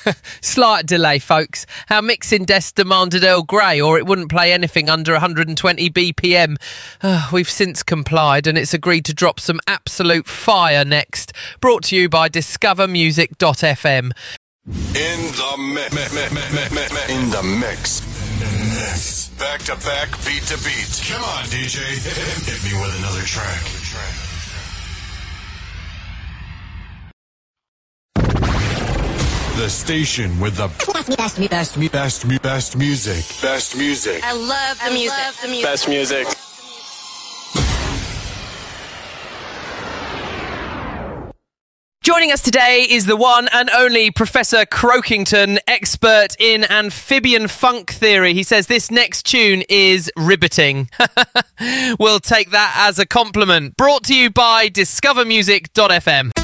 Slight delay, folks. Our mixing desk demanded Earl Grey, or it wouldn't play anything under 120 BPM. We've since complied, and it's agreed to drop some absolute fire next. Brought to you by discovermusic.fm. In the mix. Back to back, beat to beat. Come on, DJ. Hit me with another track. The station with the best music. Best music. I love the music. Best music. Joining us today is the one and only Professor Croakington, expert in amphibian funk theory. He says this next tune is riveting. We'll take that as a compliment. Brought to you by discovermusic.fm.